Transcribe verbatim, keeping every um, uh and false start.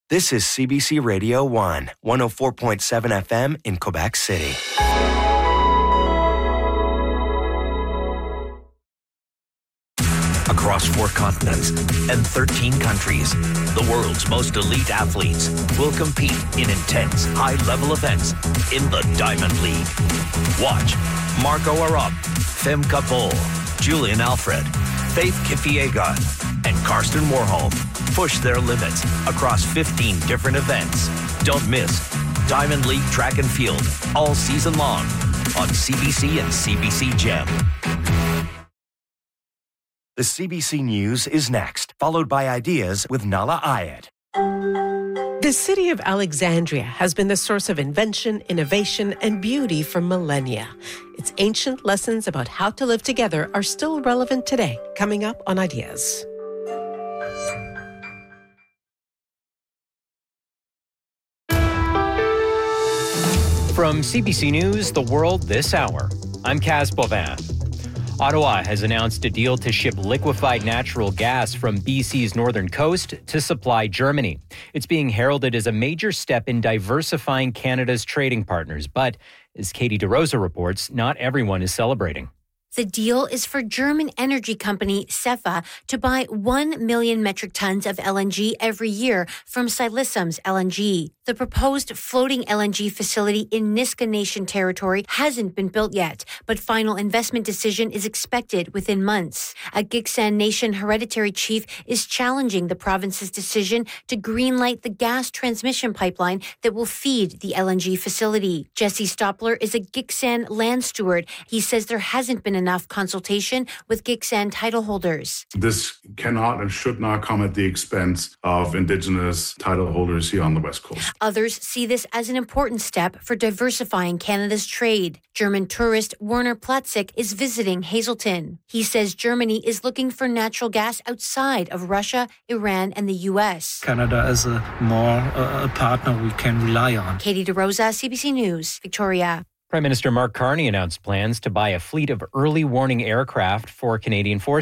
This is C B C Radio one, one oh four point seven F M in Quebec City. Across four continents and thirteen countries, the world's most elite athletes will compete in intense, high-level events in the Diamond League. Watch Marco Arop, Femke Bol, Julian Alfred, Faith Kipyegon, and Karsten Warholm push their limits across fifteen different events. Don't miss Diamond League Track and Field all season long on C B C and C B C Gem. The C B C News is next, followed by Ideas with Nala Ayed. The city of Alexandria has been the source of invention, innovation, and beauty for millennia. Its ancient lessons about how to live together are still relevant today. Coming up on Ideas. From C B C News, The World This Hour, I'm Kaz Bovin. Ottawa has announced a deal to ship liquefied natural gas from B C's northern coast to supply Germany. It's being heralded as a major step in diversifying Canada's trading partners. But as Katie DeRosa reports, not everyone is celebrating. The deal is for German energy company SEFA to buy one million metric tons of L N G every year from Silicim's L N G. The proposed floating L N G facility in Niska Nation territory hasn't been built yet, but final investment decision is expected within months. A Gitxsan Nation hereditary chief is challenging the province's decision to greenlight the gas transmission pipeline that will feed the L N G facility. Jesse Stoppler is a Gitxsan land steward. He says there hasn't been enough consultation with Gitxsan title holders. This cannot and should not come at the expense of Indigenous title holders here on the West Coast. Others see this as an important step for diversifying Canada's trade. German tourist Werner Platzig is visiting Hazelton. He says Germany is looking for natural gas outside of Russia, Iran, and the U S. Canada is a more uh, a partner we can rely on. Katie DeRosa, C B C News, Victoria. Prime Minister Mark Carney announced plans to buy a fleet of early warning aircraft for Canadian forces.